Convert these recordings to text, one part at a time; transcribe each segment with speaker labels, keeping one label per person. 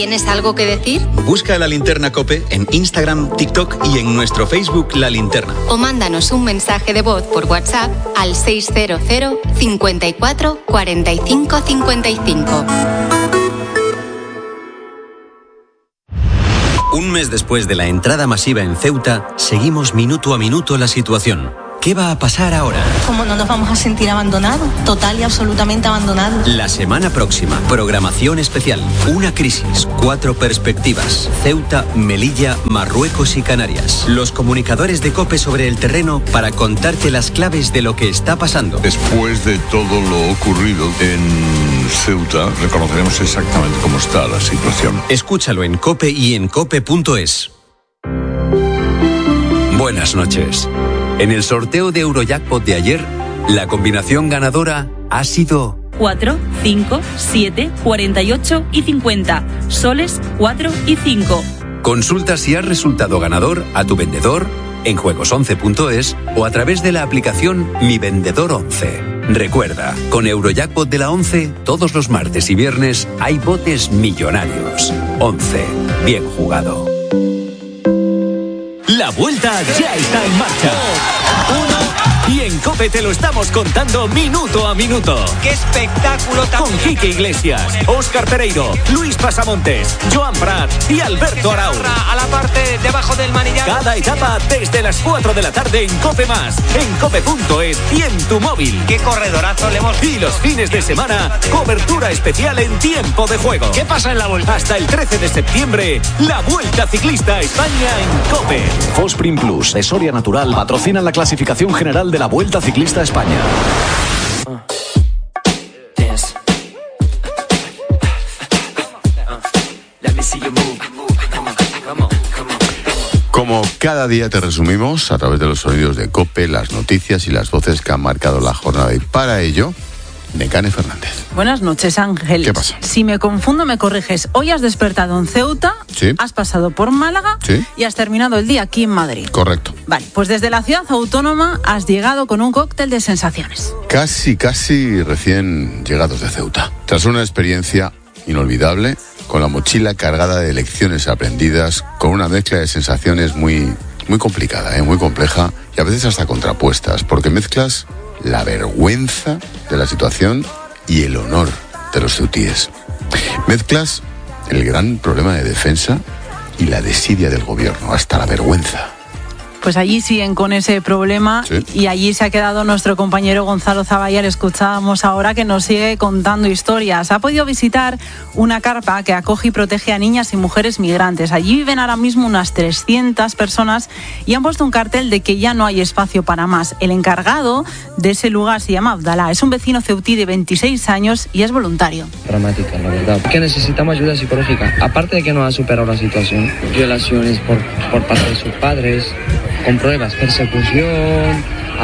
Speaker 1: ¿Tienes algo que decir?
Speaker 2: Busca La Linterna COPE en Instagram, TikTok y en nuestro Facebook La Linterna.
Speaker 1: O mándanos un mensaje de voz por WhatsApp al 600 54 45 55.
Speaker 3: Un mes después de la entrada masiva en Ceuta, seguimos minuto a minuto la situación. ¿Qué va a pasar ahora?
Speaker 4: ¿Cómo no nos vamos a sentir abandonados? Total y absolutamente abandonados.
Speaker 3: La semana próxima, programación especial. Una crisis, 4 perspectivas. Ceuta, Melilla, Marruecos y Canarias. Los comunicadores de COPE sobre el terreno para contarte las claves de lo que está pasando.
Speaker 5: Después de todo lo ocurrido en Ceuta, reconoceremos exactamente cómo está la situación.
Speaker 3: Escúchalo en COPE y en cope.es.
Speaker 6: Buenas noches. En el sorteo de Eurojackpot de ayer, la combinación ganadora ha sido
Speaker 7: 4, 5, 7, 48 y 50. Soles 4 y 5.
Speaker 6: Consulta si has resultado ganador a tu vendedor en juegos11.es o a través de la aplicación Mi Vendedor 11. Recuerda, con Eurojackpot de la 11, todos los martes y viernes hay botes millonarios. 11. Bien jugado.
Speaker 8: La vuelta ya está en marcha. Y en COPE te lo estamos contando minuto a minuto.
Speaker 9: ¡Qué espectáculo tan!
Speaker 8: Con Quique Iglesias, Óscar Pereiro, Luis Pasamontes, Joan Prat y Alberto Arau.
Speaker 9: A la parte debajo del manillar.
Speaker 8: Cada etapa desde las 4 de la tarde en COPE+, en cope.es y en tu móvil.
Speaker 9: ¡Qué corredorazo le hemos!
Speaker 8: Y los fines de semana, cobertura especial en tiempo de juego.
Speaker 9: ¿Qué pasa en la vuelta?
Speaker 8: Hasta el 13 de septiembre, la Vuelta Ciclista a España en COPE.
Speaker 10: Fosprin Plus de Soria Natural patrocinan la clasificación general de la Vuelta Ciclista a España.
Speaker 5: Como cada día te resumimos a través de los sonidos de COPE, las noticias y las voces que han marcado la jornada. Y para ello, Nekane Fernández.
Speaker 11: Buenas noches, Ángel.
Speaker 5: ¿Qué pasa?
Speaker 11: Si me confundo, me corriges. Hoy has despertado en Ceuta,
Speaker 5: ¿sí?
Speaker 11: Has pasado por Málaga,
Speaker 5: ¿sí?
Speaker 11: Y has terminado el día aquí en Madrid.
Speaker 5: Correcto.
Speaker 11: Vale, pues desde la ciudad autónoma has llegado con un cóctel de sensaciones.
Speaker 5: Casi recién llegados de Ceuta. Tras una experiencia inolvidable, con la mochila cargada de lecciones aprendidas, con una mezcla de sensaciones muy complicada, muy compleja y a veces hasta contrapuestas, porque mezclas la vergüenza de la situación y el honor de los ceutíes. Mezclas el gran problema de defensa y la desidia del gobierno, hasta la vergüenza.
Speaker 11: Pues allí siguen con ese problema, sí. Y allí se ha quedado nuestro compañero Gonzalo Zavalla, le escuchábamos ahora, que nos sigue contando historias. Ha podido visitar una carpa que acoge y protege a niñas y mujeres migrantes. Allí viven ahora mismo unas 300 personas y han puesto un cartel de que ya no hay espacio para más. El encargado de ese lugar se llama Abdalá, es un vecino ceutí de 26 años y es voluntario.
Speaker 12: Dramática, la verdad. Que necesitamos ayuda psicológica. Aparte de que no ha superado la situación, violaciones por parte de sus padres, con pruebas, persecución,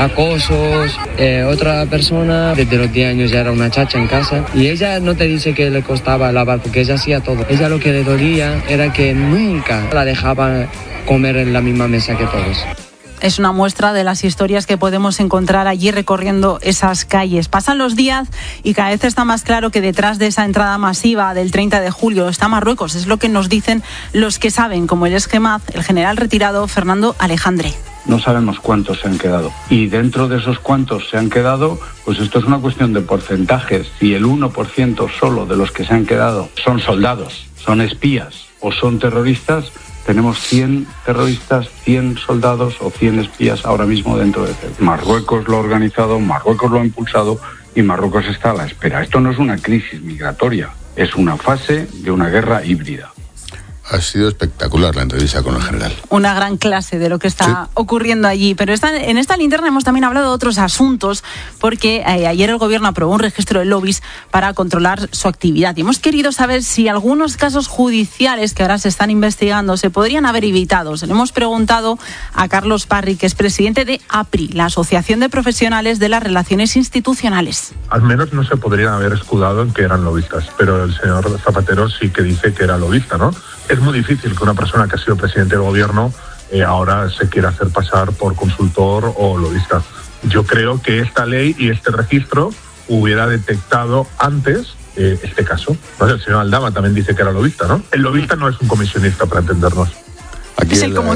Speaker 12: acosos. Otra persona desde los 10 años ya era una chacha en casa y ella no te dice que le costaba lavar porque ella hacía todo. Ella lo que le dolía era que nunca la dejaba comer en la misma mesa que todos.
Speaker 11: Es una muestra de las historias que podemos encontrar allí recorriendo esas calles. Pasan los días y cada vez está más claro que detrás de esa entrada masiva del 30 de julio está Marruecos. Es lo que nos dicen los que saben, como el esgemaz, el general retirado Fernando Alejandre.
Speaker 13: No sabemos cuántos se han quedado. Y dentro de esos cuántos se han quedado, pues esto es una cuestión de porcentajes. Si el 1% solo de los que se han quedado son soldados, son espías o son terroristas, tenemos 100 terroristas, 100 soldados o 100 espías ahora mismo dentro de Ceuta. Marruecos lo ha organizado, Marruecos lo ha impulsado y Marruecos está a la espera. Esto no es una crisis migratoria, es una fase de una guerra híbrida.
Speaker 5: Ha sido espectacular la entrevista con el general.
Speaker 11: Una gran clase de lo que está ocurriendo allí. Pero en esta linterna hemos también hablado de otros asuntos, porque ayer el gobierno aprobó un registro de lobbies para controlar su actividad. Y hemos querido saber si algunos casos judiciales que ahora se están investigando se podrían haber evitado. Se le hemos preguntado a Carlos Parri, que es presidente de APRI, la Asociación de Profesionales de las Relaciones Institucionales.
Speaker 14: Al menos no se podrían haber escudado en que eran lobistas, pero el señor Zapatero sí que dice que era lobista, ¿no? Es muy difícil que una persona que ha sido presidente del gobierno ahora se quiera hacer pasar por consultor o lobista. Yo creo que esta ley y este registro hubiera detectado antes este caso. Entonces, el señor Aldama también dice que era lobista, ¿no? El lobista no es un comisionista, para entendernos.
Speaker 5: Aquí,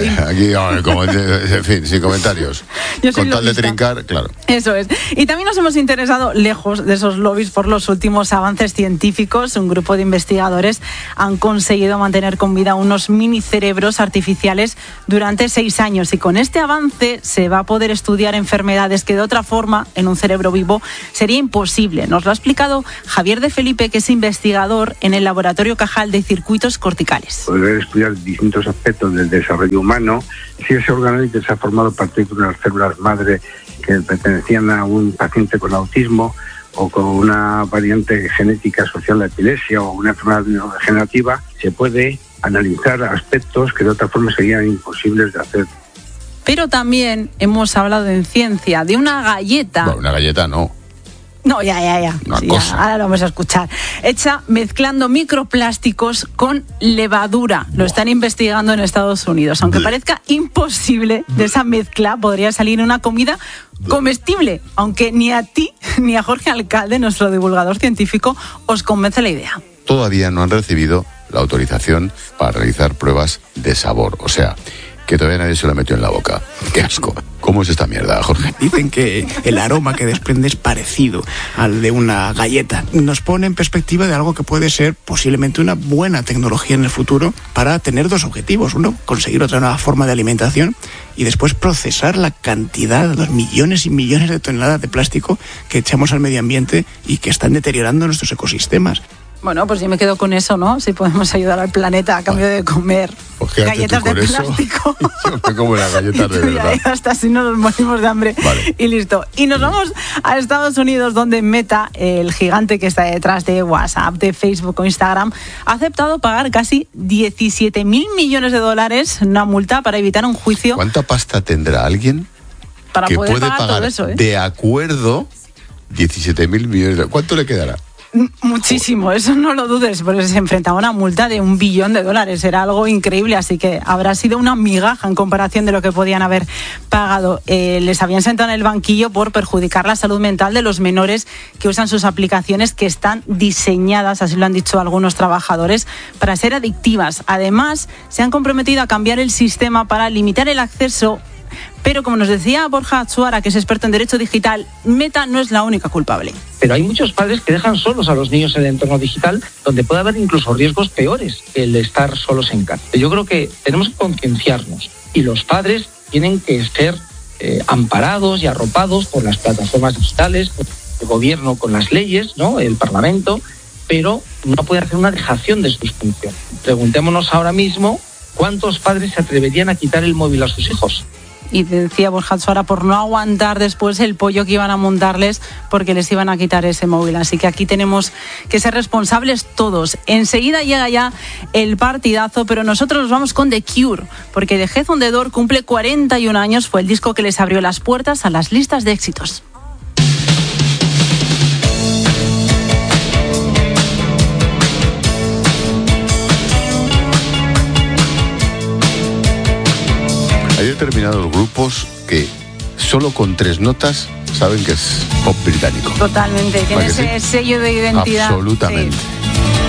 Speaker 5: en fin, sin comentarios. Con tal de trincar, claro.
Speaker 11: Eso es. Y también nos hemos interesado, lejos de esos lobbies, por los últimos avances científicos. Un grupo de investigadores han conseguido mantener con vida unos mini cerebros artificiales durante 6 años. Y con este avance se va a poder estudiar enfermedades que de otra forma, en un cerebro vivo, sería imposible. Nos lo ha explicado Javier de Felipe, que es investigador en el Laboratorio Cajal de Circuitos Corticales.
Speaker 15: Poder estudiar distintos aspectos del desarrollo humano, si ese organoide se ha formado a partir de unas células madre que pertenecían a un paciente con autismo o con una variante genética asociada a la epilepsia o una enfermedad neurodegenerativa, se puede analizar aspectos que de otra forma serían imposibles de hacer.
Speaker 11: Pero también hemos hablado en ciencia de una galleta.
Speaker 5: Bueno, una galleta no.
Speaker 11: No, ya. Sí, ya. Ahora lo vamos a escuchar. Hecha mezclando microplásticos con levadura. Lo están investigando en Estados Unidos. Aunque parezca imposible, de esa mezcla podría salir una comida comestible. Aunque ni a ti ni a Jorge Alcalde, nuestro divulgador científico, os convence la idea.
Speaker 5: Todavía no han recibido la autorización para realizar pruebas de sabor. O sea, que todavía nadie se lo metió en la boca. ¡Qué asco! ¿Cómo es esta mierda, Jorge?
Speaker 16: Dicen que el aroma que desprende es parecido al de una galleta. Nos pone en perspectiva de algo que puede ser posiblemente una buena tecnología en el futuro para tener 2 objetivos. Uno, conseguir otra nueva forma de alimentación y después procesar la cantidad, los millones y millones de toneladas de plástico que echamos al medio ambiente y que están deteriorando nuestros ecosistemas.
Speaker 11: Bueno, pues yo me quedo con eso, ¿no? Si podemos ayudar al planeta a cambio de comer galletas de plástico.
Speaker 5: Yo me como las galletas de verdad.
Speaker 11: Hasta así no nos morimos de hambre. Vale. Y listo. Y nos vamos a Estados Unidos, donde Meta, el gigante que está detrás de WhatsApp, de Facebook o Instagram, ha aceptado pagar casi $17.000 millones, una multa para evitar un juicio.
Speaker 5: ¿Cuánta pasta tendrá alguien
Speaker 11: para
Speaker 5: que
Speaker 11: poder
Speaker 5: puede
Speaker 11: pagar todo eso,
Speaker 5: de acuerdo 17.000 millones? ¿Cuánto le quedará?
Speaker 11: Muchísimo, eso no lo dudes, porque se enfrentaba a una multa de $1 billón. Era algo increíble, así que habrá sido una migaja en comparación de lo que podían haber pagado. Les habían sentado en el banquillo por perjudicar la salud mental de los menores que usan sus aplicaciones, que están diseñadas, así lo han dicho algunos trabajadores, para ser adictivas. Además, se han comprometido a cambiar el sistema para limitar el acceso. Pero como nos decía Borja Atsuara, que es experto en derecho digital, Meta no es la única culpable.
Speaker 12: Pero hay muchos padres que dejan solos a los niños en el entorno digital, donde puede haber incluso riesgos peores que el estar solos en casa. Yo creo que tenemos que concienciarnos y los padres tienen que ser amparados y arropados por las plataformas digitales, por el gobierno con las leyes, ¿no? El Parlamento, pero no puede hacer una dejación de sus funciones. Preguntémonos ahora mismo cuántos padres se atreverían a quitar el móvil a sus hijos.
Speaker 11: Y decía Borja Atsuara, por no aguantar después el pollo que iban a montarles porque les iban a quitar ese móvil. Así que aquí tenemos que ser responsables todos. Enseguida llega ya el partidazo, pero nosotros nos vamos con The Cure, porque The Head on the Door cumple 41 años. Fue el disco que les abrió las puertas a las listas de éxitos.
Speaker 5: Hay determinados grupos que solo con 3 notas saben que es pop británico.
Speaker 11: Totalmente, tiene ese sello de identidad.
Speaker 5: Absolutamente. Sí.